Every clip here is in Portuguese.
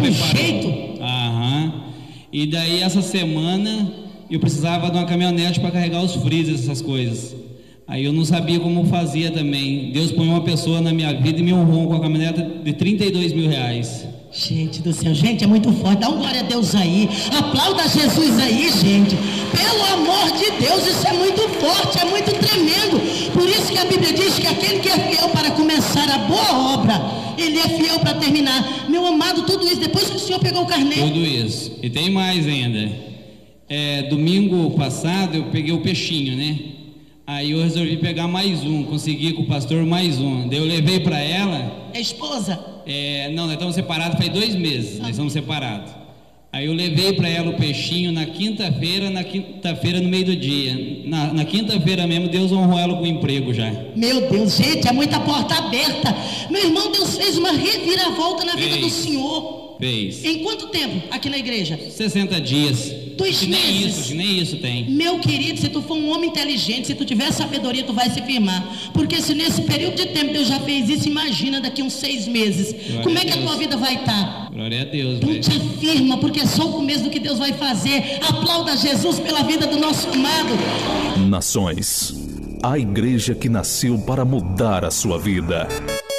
jeito. Aham. E daí essa semana eu precisava de uma caminhonete para carregar os freezers, essas coisas. Aí eu não sabia como fazia também. Deus põe uma pessoa na minha vida e me honrou com a caminhonete de R$32 mil. Gente do céu, gente, é muito forte. Dá um glória a Deus aí. Aplauda Jesus aí, gente. Pelo amor de Deus, isso é muito forte, é muito tremendo. Por isso que a Bíblia diz que aquele que é fiel para começar a boa obra, ele é fiel para terminar. Meu amado, tudo isso, depois que o senhor pegou o carnê. Tudo isso. E tem mais ainda. Domingo passado eu peguei o peixinho, né? Aí eu resolvi pegar mais um, consegui com o pastor mais um. Daí eu levei para ela. É esposa? Não, nós estamos separados faz 2 meses, nós estamos separados. Aí eu levei para ela o peixinho na quinta-feira no meio do dia. Na quinta-feira mesmo, Deus honrou ela com o emprego já. Meu Deus, gente, é muita porta aberta. Meu irmão, Deus fez uma reviravolta na vida do senhor. Fez. Em quanto tempo aqui na igreja? 60 dias. 2 meses. Nem isso tem. Meu querido, se tu for um homem inteligente, se tu tiver sabedoria, tu vai se firmar. Porque se nesse período de tempo Deus já fez isso, imagina daqui uns 6 meses. Glória como é que a tua vida vai estar? Glória a Deus. Então te afirma, porque é só o começo do que Deus vai fazer. Aplauda Jesus pela vida do nosso amado. Nações, a igreja que nasceu para mudar a sua vida.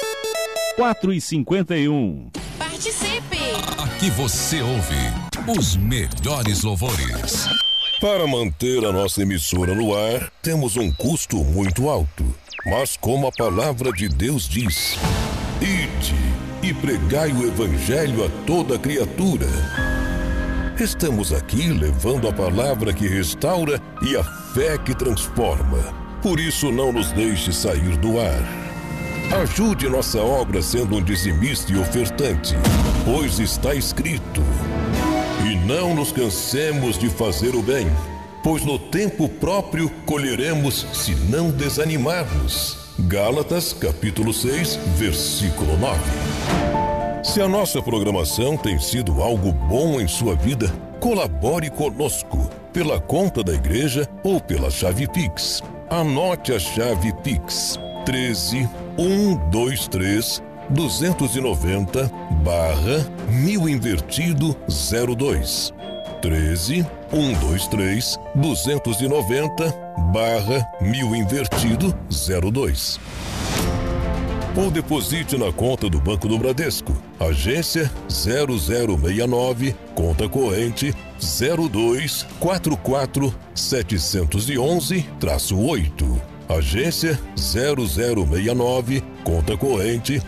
4h51. Participe! Aqui você ouve os melhores louvores. Para manter a nossa emissora no ar, temos um custo muito alto. Mas como a palavra de Deus diz: ide e pregai o evangelho a toda criatura. Estamos aqui levando a palavra que restaura e a fé que transforma. Por isso não nos deixe sair do ar. Ajude nossa obra sendo um dizimista e ofertante, pois está escrito: e não nos cansemos de fazer o bem, pois no tempo próprio colheremos se não desanimarmos. Gálatas capítulo 6, versículo 9. Se a nossa programação tem sido algo bom em sua vida, colabore conosco pela conta da igreja ou pela chave Pix. Anote a chave Pix: 13.123.290/1000 invertido 02. 13.123.290/1000 invertido 02. Ou deposite na conta do Banco do Bradesco, agência 0069, conta corrente 0244711-8. Agência 0069, conta corrente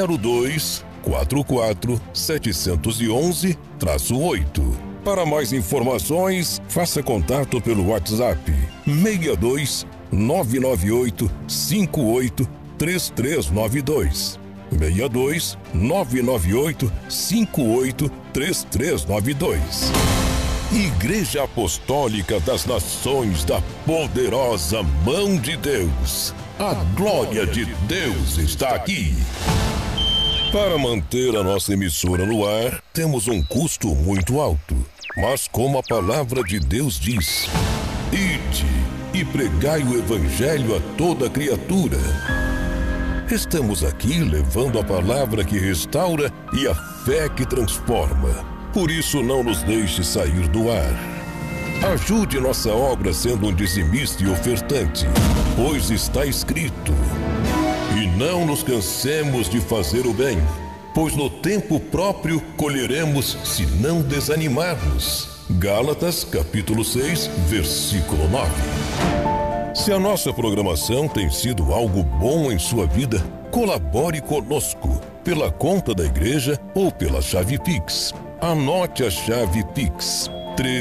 0244711-8. Para mais informações, faça contato pelo WhatsApp 62 998 58 3392. 62 998 58 3392. Igreja Apostólica das Nações da Poderosa Mão de Deus. A glória de Deus está aqui. Para manter a nossa emissora no ar, temos um custo muito alto. Mas como a palavra de Deus diz: ide e pregai o evangelho a toda criatura. Estamos aqui levando a palavra que restaura e a fé que transforma. Por isso não nos deixe sair do ar. Ajude nossa obra sendo um dizimista e ofertante, pois está escrito: e não nos cansemos de fazer o bem, pois no tempo próprio colheremos se não desanimarmos. Gálatas capítulo 6, versículo 9. Se a nossa programação tem sido algo bom em sua vida, colabore conosco pela conta da igreja ou pela chave Pix. Anote a chave Pix: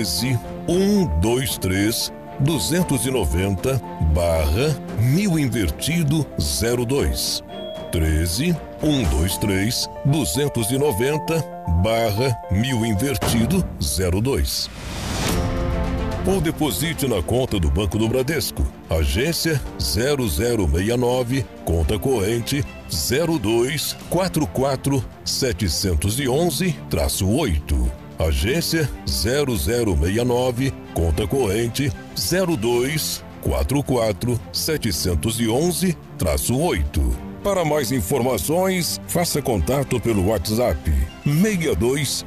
13.123.290/1000 invertido 02. 13.123.290/1000 invertido 02. Ou deposite na conta do Banco do Bradesco, agência 0069, conta corrente 0244711-8. Agência 0069, conta corrente 0244711-8. Para mais informações, faça contato pelo WhatsApp 62